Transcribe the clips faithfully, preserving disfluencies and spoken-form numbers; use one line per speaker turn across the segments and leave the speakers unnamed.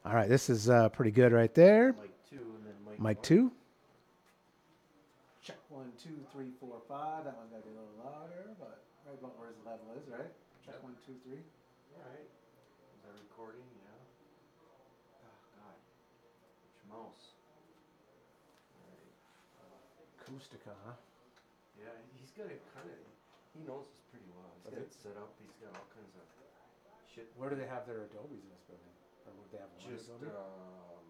All right, this is uh, pretty good right there.
Mic two and then mic
Mic
one.
two. Check one, two, three, four, five. That one's got to be a little louder, but right about where his level is, right? Check
Yep.
one, two, three.
All right. Is that recording? Yeah. Oh God. Which mouse? All right. Uh,
Acoustica, huh?
yeah, he's got it kind of. He knows this pretty well. He's
Does
got
he?
it set up. He's got all kinds of shit.
Where do they have their Adobes in this building? Or would they have one
Just
Adobe?
um,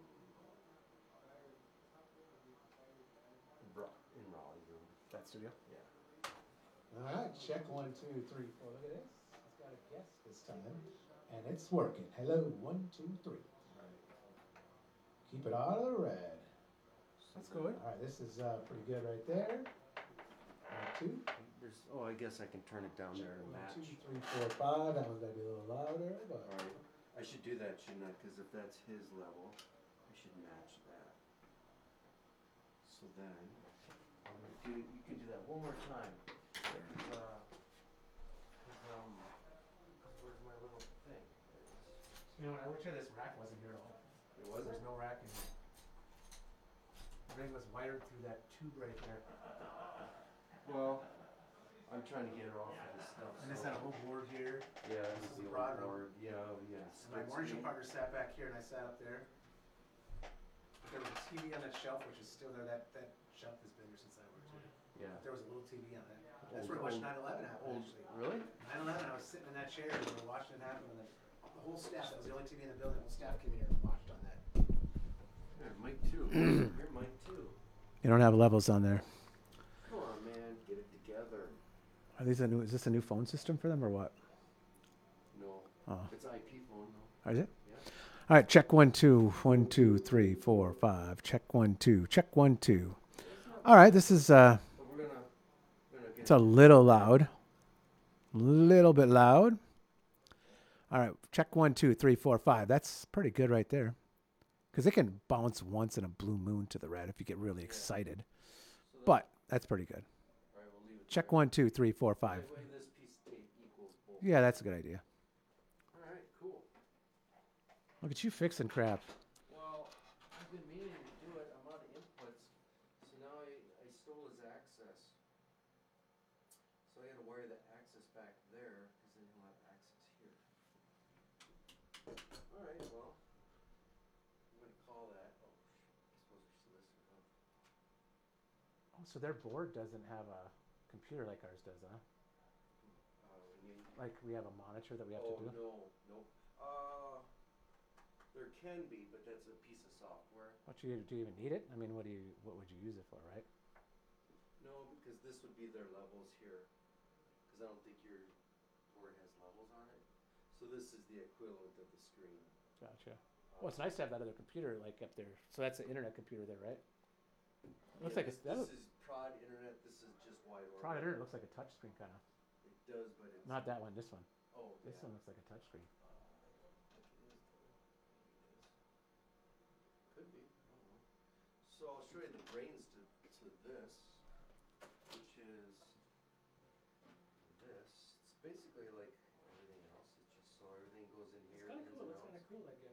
Ra- in Raleigh room.
That studio?
Yeah.
All right, check one, two, three, four. Look at this. It's got a guest this time, and it's working. Hello, one, two, three.
Right.
Keep it out of the red.
So
That's
then-
good. All right, this is uh, pretty good right there. One, two.
There's. Oh, I guess I can turn it down there to
One,
match.
two, three, four, five. That one's got to be a little louder, but
All right. I should do that, shouldn't I? Because if that's his level, I should match that. So then, I'm gonna do. You can do that one more time. Uh, 'cause, um, where's my little thing? There it is.
you know, I wish this rack wasn't here at all.
It wasn't?
There's no rack in here. Everything was wired through that tube right there.
Well, I'm trying to get her off of this stuff.
And this
so-
had a whole board here.
Yeah,
this
this
is
is the
the broad
old
room.
board. Yeah, yeah.
And my
split
Orange
screen.
partner sat back here and I sat up there. There was a T V on that shelf, which is still there. That, that shelf has been there since I worked here.
Yeah.
There was a little T V on it. That's
Old-
where I watched
old-
nine eleven happen,
Old.
actually.
Really?
nine eleven, I was sitting in that chair and we were watching it happen, and the, the whole staff, that was the only T V in the building, the whole staff came in here and watched on that.
Here, mic two. Here, mic two.
You don't have levels on there.
Come on, man, get it together.
Are these a new, is this a new phone system for them or what?
No,
Oh,
it's I P phone though.
is it?
Yeah.
All right, check one, two, one, two, three, four, five. Check one, two, check one, two. All right, this is, uh,
But we're gonna, we're gonna get.
it's a little loud. Little bit loud. All right, check one, two, three, four, five. That's pretty good right there. Because it can bounce once in a blue moon to the red if you get really excited.
So that-
But that's pretty good.
all right, we'll leave it
Check
there.
one, two, three, four, five.
That way this piece of tape equals both.
Yeah, that's a good idea.
All right, cool.
Look at you fixing crap.
Well, I've been meaning to do it. I'm out of inputs, so now I, I stole his access. So I got to wire the access back there, because then he'll have access here. All right, well, I'm gonna call that. Oh, I suppose we're solicitor, huh?
Oh, so their board doesn't have a computer like ours does, huh?
Uh, we need.
Like we have a monitor that we have
oh
to do?
no, nope. Uh, there can be, but that's a piece of software.
What you do you even need it? I mean, what do you what would you use it for, right?
No, because this would be their levels here. Because I don't think your board has levels on it. So this is the equivalent of the screen.
Gotcha. Well, it's nice to have that other computer like up there. So that's an internet computer there, right? Looks
Yeah,
like
this,
it's that
this
looks,
is prod internet. This is just wide open.
Prod Internet looks like a touch screen kind of.
It does, but it's
Not that one. This one.
Oh,
This
yeah.
one looks like a touch screen.
Like it is, though. Maybe it is. Could be. I don't know. So I'll show you the brains to to this, which is this. It's basically like everything else. It's just so everything goes in here.
It's kind of
ins
cool.
and
It's kind of
outs.
cool. Like uh,